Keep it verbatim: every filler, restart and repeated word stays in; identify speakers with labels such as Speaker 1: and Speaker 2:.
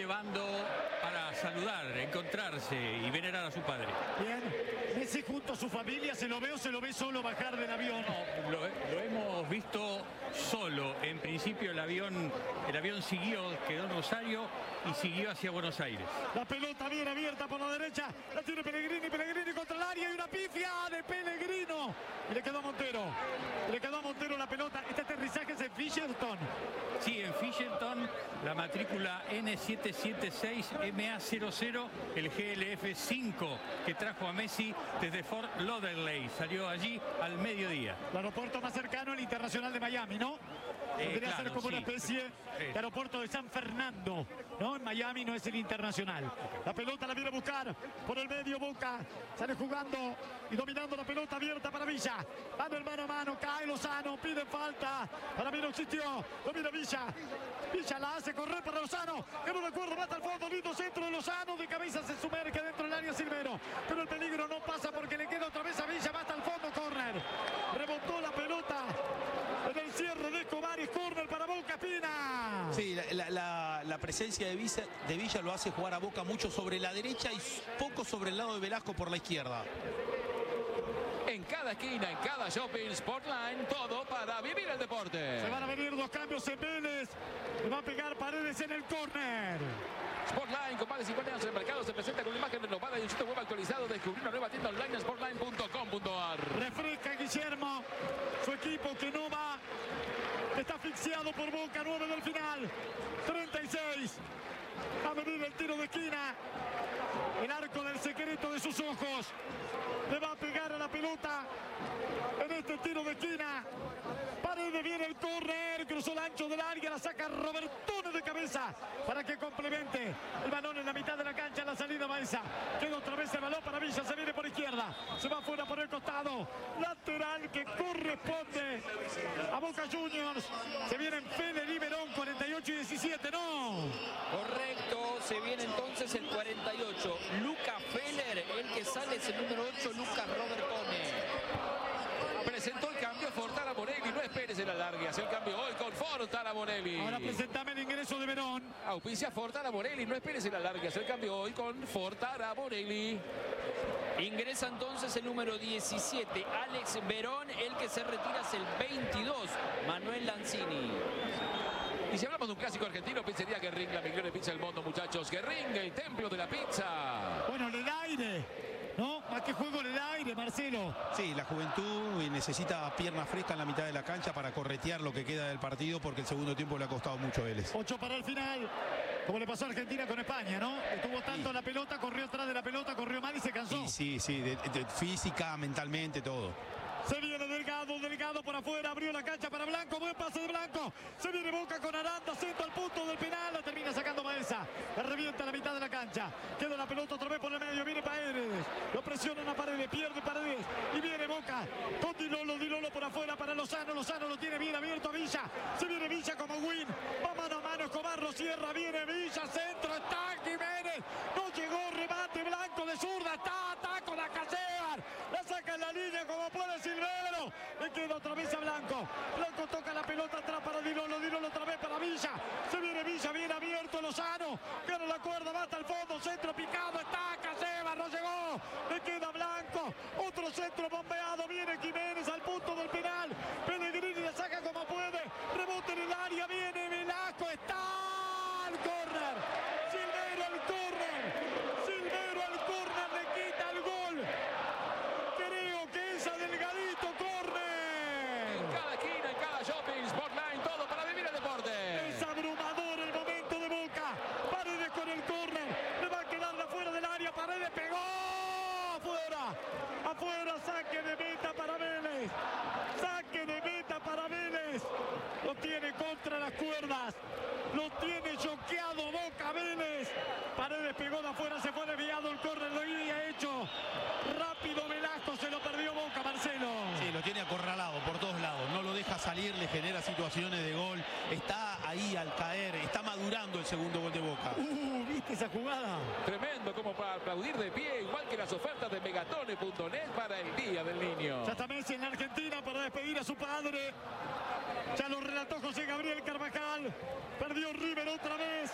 Speaker 1: llevando para saludar, encontrarse y venerar a su padre.
Speaker 2: Bien, Messi junto a su familia, ¿se lo ve o se lo ve solo bajar del avión?
Speaker 1: No, lo, lo hemos visto solo. En principio el avión, el avión siguió, quedó en Rosario y siguió hacia Buenos Aires.
Speaker 2: La pelota bien abierta por la derecha, la tiene Pellegrini, Pellegrini contra el área y una pifia de Pellegrino. Y le quedó a Montero, le quedó a Montero la pelota. Este aterrizaje es en Fisherton.
Speaker 1: Sí, en Fisherton, la matrícula N siete siete seis M A cero cero, el G L F cinco que trajo a Messi desde Fort Lauderdale. Salió allí al mediodía.
Speaker 2: El aeropuerto más cercano, el Internacional de Miami, ¿no?
Speaker 1: Eh,
Speaker 2: Podría
Speaker 1: claro,
Speaker 2: ser como
Speaker 1: sí.
Speaker 2: una especie
Speaker 1: Eh.
Speaker 2: de aeropuerto de San Fernando, ¿no? En Miami no es el Internacional. La pelota la viene a buscar por el medio Boca. Sale jugando y dominando la pelota abierta para Villa. Van el mano a mano, cae Lozano, pide falta. Para mí no existió. Lo mira Villa. Villa la hace correr para Lozano. Que no recuerdo, mata al fondo, lindo centro de Lozano. De cabeza se sumerge dentro del área Silvero. Pero el peligro no pasa porque le queda otra vez a Villa. Mata al fondo, córner. Rebotó la pelota en el cierre de Escobar y córner para Boca. Pina.
Speaker 3: Sí, la, la, la presencia de Villa, de Villa lo hace jugar a Boca mucho sobre la derecha y poco sobre el lado de Velasco por la izquierda.
Speaker 4: En cada esquina, en cada shopping, Sportline, todo para vivir el deporte.
Speaker 2: Se van a venir dos cambios en Vélez. Le va a pegar Paredes en el córner.
Speaker 4: Sportline, con más de cincuenta años en el mercado, se presenta con una imagen renovada y un sitio web actualizado. Descubrir una nueva tienda online en sportline punto com punto ar.
Speaker 2: Refresca Guillermo. Su equipo que no va. Está asfixiado por Boca. nueve del final. treinta y seis. Va a venir el tiro de esquina. El arco del secreto de sus ojos. Le va a pegar a la pelota en este tiro de esquina. Paredes viene el córner, cruzó el ancho del área, la saca Robertone de cabeza para que complemente el balón en la mitad de la cancha, en la salida Baeza. Queda otra vez el balón para Villa, se viene por izquierda, se va fuera por el costado. Lateral que corresponde a Boca Juniors. Se viene Feller y Verón, cuarenta y ocho y diecisiete, no.
Speaker 5: Correcto, se viene entonces el cuarenta y ocho. Luca Feller, el que sale es el número ocho, Lucas Robertone.
Speaker 4: Presentó el cambio Fortara Bonelli, no esperes el alargue, hace el cambio hoy con Fortara Bonelli.
Speaker 2: Ahora presentame el ingreso de Verón.
Speaker 4: Auspicia Fortara Bonelli, no esperes el alargue, hace el cambio hoy con Fortara Bonelli.
Speaker 5: Ingresa entonces el número diecisiete, Alex Verón, el que se retira es el veintidós, Manuel Lanzini.
Speaker 4: Y si hablamos de un clásico argentino, pizzería Guerrín, la mejor pizza del mundo, muchachos. Guerrín, el templo de la pizza.
Speaker 2: Bueno, le da aire, ¿no? Más que juego le da aire, Marcelo.
Speaker 3: Sí, la juventud necesita pierna fresca en la mitad de la cancha para corretear lo que queda del partido porque el segundo tiempo le ha costado mucho a Vélez.
Speaker 2: Ocho para el final, como le pasó a Argentina con España, ¿no? Estuvo tanto
Speaker 3: Sí.
Speaker 2: la pelota, corrió atrás de la pelota, corrió mal y se cansó.
Speaker 3: Sí, sí, sí, de, de, física, mentalmente, todo.
Speaker 2: Se viene Delgado, Delgado por afuera, abrió la cancha para Blanco, buen pase de Blanco. Se viene Boca con Aranda, centro al punto del penal, la termina sacando Baeza. La revienta a la mitad de la cancha. Queda la pelota otra vez por el medio, viene Paredes. Lo presionan a Paredes, pierde Paredes. Y viene Boca con Di Lolo, Di Lolo por afuera para Lozano. Lozano lo tiene bien abierto a Villa. Se viene Villa como win. Va mano a mano, Escobar lo cierra, viene Villa, centro, está Jiménez. No llegó, remate Blanco de zurda, está, está con la Casear. La saca en la línea como puede Silvero. Le queda otra vez a Blanco. Blanco toca la pelota atrás para Di Lolo, Di Lolo otra vez para Villa. Se viene Villa, bien abierto Lozano. Gana la cuerda, va hasta el fondo, centro picado, está Caseba, no llegó. Le queda Blanco. Otro centro bombeado, viene Jiménez al punto del penal. Pellegrini la saca como puede. Rebote en el área, viene Velasco, está el córner. Silvero el córner. Silvero el córner, le quita el gol. Creo que es a Delgadito córner.
Speaker 4: En cada esquina, en cada shopping, Sportline, todo para vivir el deporte.
Speaker 2: Es abrumador el momento de Boca. Paredes con el córner. Le va a quedar de afuera del área. Paredes pegó. Afuera. Afuera. Saque de meta para Vélez. Saque de meta para Vélez. Lo tiene contra las cuerdas. Lo tiene choqueado Boca Vélez. Paredes pegó de afuera. Se fue desviado el córner. Lo había hecho. Rápido Velasco. Se lo perdió Boca, Marcelo.
Speaker 3: Sí, lo tiene acorralado por todos lados. No lo deja salir, le genera situaciones de gol. Está ahí al caer. Está madurando el segundo gol de Boca.
Speaker 2: Uh, ¿viste esa jugada?
Speaker 4: Tremendo como para aplaudir de pie, igual que las ofertas de megatone punto net para el Día del Niño.
Speaker 2: Ya está Messi en la Argentina para despedir a su padre. Ya lo relató José Gabriel Carvajal. Perdió River otra vez.